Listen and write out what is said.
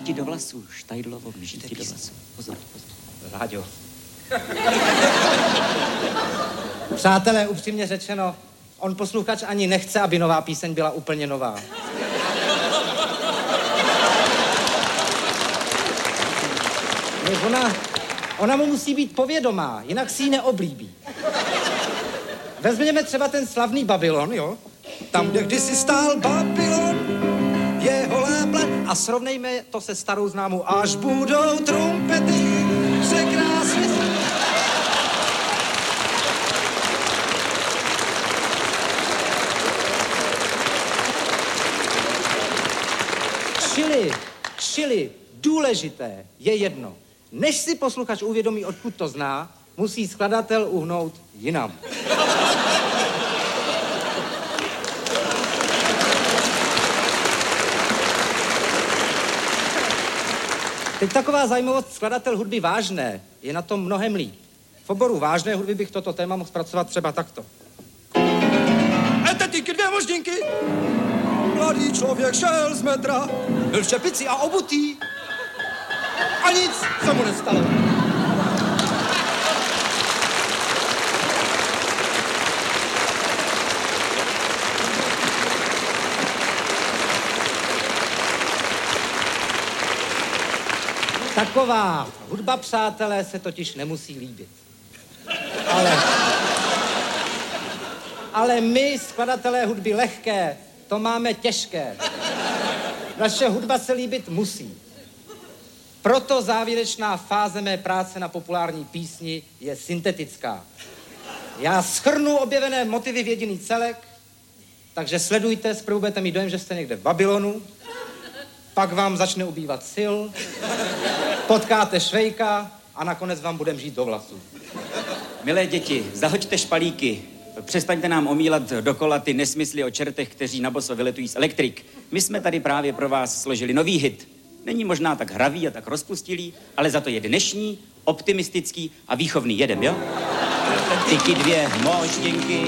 mžti do vlasů, Štajdlovo mžti do vlasů. Pozor, pozor. Láďo. Přátelé, upřímně řečeno, on posluchač ani nechce, aby nová píseň byla úplně nová. Ona mu musí být povědomá, jinak si ji neoblíbí. Vezměme třeba ten slavný Babylon, jo? Tam, kde kdysi stál Babylon, je holá pleň. A srovnejme to se starou známou, až budou trumpety, překrásně. Čili důležité je jedno. Než si posluchač uvědomí, odkud to zná, musí skladatel uhnout jinam. Teď taková zajímavost, skladatel hudby vážné je na tom mnohem líp. V oboru vážné hudby bych toto téma mohl zpracovat třeba takto. Etetiky, 2 moždinky. Mladý člověk šel z metra, byl v čepici a obutý. A nic se mu nestalo. Taková hudba, přátelé, se totiž nemusí líbit. Ale my, skladatelé hudby lehké, to máme těžké. Naše hudba se líbit musí. Proto závěrečná fáze mé práce na populární písni je syntetická. Já shrnu objevené motivy v jediný celek, takže sledujte, zprvu budete mít dojem, že jste někde v Babylonu, pak vám začne ubývat sil, potkáte Švejka a nakonec vám budeme žít do vlasů. Milé děti, zahoďte špalíky. Přestaňte nám omílat dokola ty nesmysly o čertech, kteří na boso vyletují z elektrik. My jsme tady právě pro vás složili nový hit. Není možná tak hravý a tak rozpustilý, ale za to je dnešní, optimistický a výchovný. Jedem, jo? Tyky 2 moždinky.